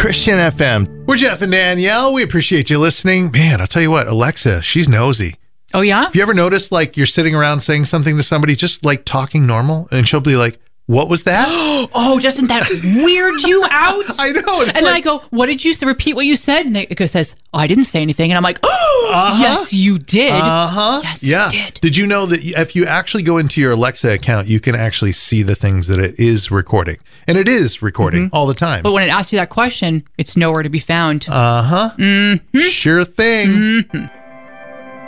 Christian FM. We're Jeff and Danielle. We appreciate you listening. Man, I'll tell you what, Alexa, she's nosy. Oh, yeah? Have you ever noticed, like, you're sitting around saying something to somebody, just, like, talking normal, and she'll be like, what was that? Oh, doesn't that weird you out? I know. And then I go, what did you say? Repeat what you said. And it says, oh, I didn't say anything. And I'm like, oh, yes, you did. Yes, you did. Did you know that if you actually go into your Alexa account, you can actually see the things that it is recording? And it is recording all the time. But when it asks you that question, it's nowhere to be found. Sure thing.